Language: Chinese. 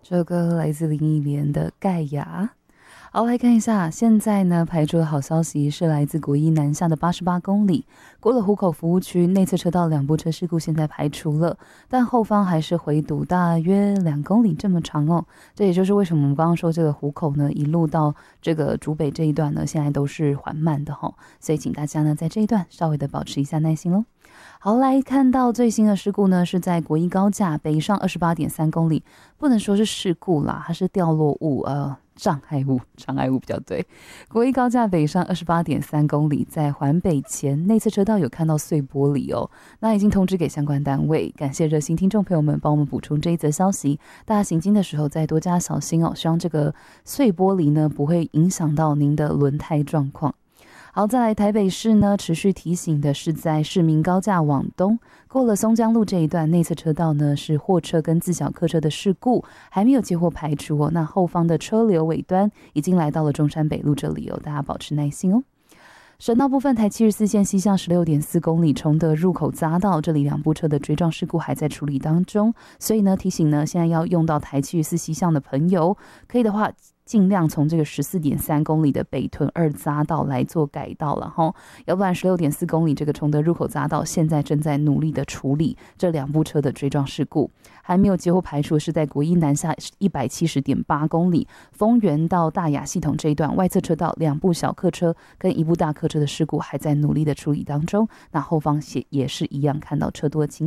这首歌来自林忆莲的《盖亚》。好，来看一下，现在呢排除的好消息是来自国一南下的88公里，过了湖口服务区，内侧车道2部车事故现在排除了，但后方还是回堵大约2公里这么长哦。这也就是为什么我们刚刚说这个湖口呢，一路到这个竹北这一段呢，现在都是缓慢的哦，所以请大家呢在这一段稍微的保持一下耐心咯。好，来看到最新的事故呢，是在国一高架北上28.3公里，不能说是事故啦，它是掉落物，障碍物比较对。国一高架北上28.3公里，在环北前内侧车道有看到碎玻璃哦，那已经通知给相关单位，感谢热心听众朋友们帮我们补充这一则消息，大家行经的时候再多加小心哦，希望这个碎玻璃呢不会影响到您的轮胎状况。好，再来台北市呢，持续提醒的是在市民高架往东，过了松江路这一段内侧车道呢是货车跟自小客车的事故，还没有接获排除哦。那后方的车流尾端已经来到了中山北路这里哦，大家保持耐心哦。省道部分，台74线西向16.4公里崇德入口匝道，这里2部车的追撞事故还在处理当中，所以呢提醒呢，现在要用到台74西向的朋友，可以的话尽量从这个14.3公里的北屯2匝道来做改道了齁，要不然16.4公里这个崇德入口匝道现在正在努力的处理这2部车的追撞事故，还没有接获排除是在国一南下170.8公里丰原到大雅系统这一段外侧车道2部小客车跟1部大客车的事故还在努力的处理当中，那后方也是一样看到车多的情